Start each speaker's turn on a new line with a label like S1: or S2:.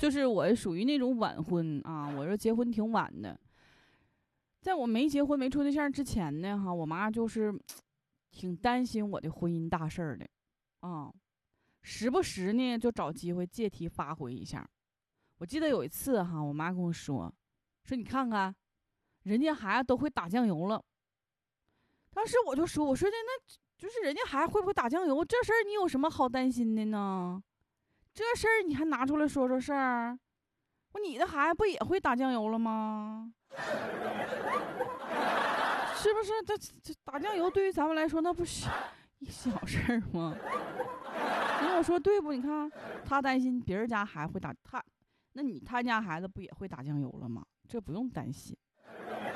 S1: 就是我属于那种晚婚啊，我这结婚挺晚的。在我没结婚没处对象之前呢，我妈就是挺担心我的婚姻大事儿的，时不时呢就找机会借题发挥一下。我记得有一次我妈跟我说你看看，人家孩子都会打酱油了。当时我就说，我说那就是人家孩子会不会打酱油，这事儿你有什么好担心的呢？这事儿你还拿出来说说事儿？你的孩子不也会打酱油了吗？是不是？这打酱油对于咱们来说，那不是一小事儿吗？你跟我说对不？你看他担心别人家孩子会打他，那他家孩子不也会打酱油了吗？这不用担心。